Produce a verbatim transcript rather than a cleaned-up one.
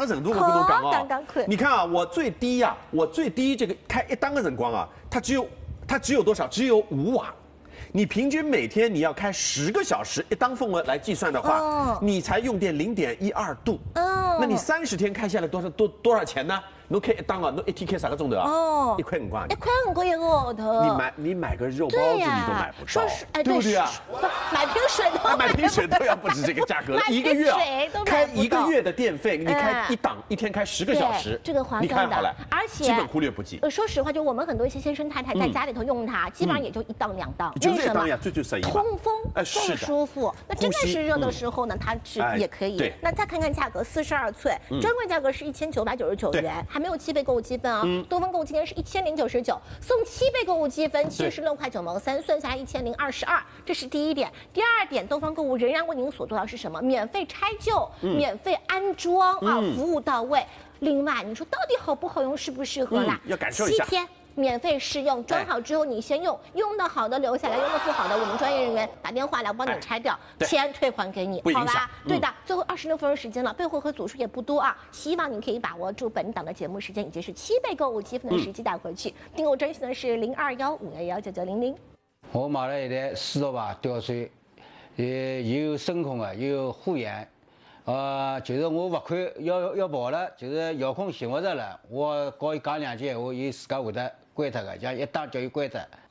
个程度我跟侬讲刚刚哦。你看啊，我最低呀、啊，我最低这个开一档的辰光啊，它只有它只有多少？只有五瓦。你平均每天你要开十个小时，一档风额来计算的话，哦、你才用电零点一二度。哦，那你三十天开下来多少多多少钱呢？侬开一档啊，侬一天开啥个钟头啊？哦，一块五块。 一块五块一个号头。 你买你买个肉包子你都买不到， 哎， 对不对啊？ 买瓶水都买瓶水都要不止这个价格了，一个月啊，开一个月的电费，你开一档一天开十个小时， 这个划算的。 你看好了， 而且基本忽略不计。 呃，说实话，就我们很多一些先生太太在家里头用它，基本上也就一档两档。 就这档呀，最最省一。 通风更舒服。那真的是热的时候呢，它是也可以。 对。 那再看看价格，四十二寸，专柜价格是一千九百九十九元，还没有七倍购物积分啊。多方购物今天是一千零九十九，送七倍购物积分，七十六块九毛三，算下来一千零二十二。这是第一点。第二点，东方购物仍然为您所做到是什么？免费拆旧，免费安装啊，服务到位。另外，你说到底好不好用，适不适合啦？ 要感受一下。 七天。免费试用，装好之后你先用，用的好的留下来，用的不好的我们专业人员打电话来帮你拆掉，钱退还给你，好吧？对的，最后二十六分钟时间了，备货和组数也不多啊，希望你可以把握住本档的节目时间，以及是七倍购物积分的时机带回去。订购专线呢是零二幺五幺幺九九零零。 我买了一台四十瓦吊水，也有声控的，也有护眼。呃，就是我罚款要要跑了，就是遥控寻不着了，我告伊讲两句闲话，伊自家会得关脱个，像一打叫伊关脱。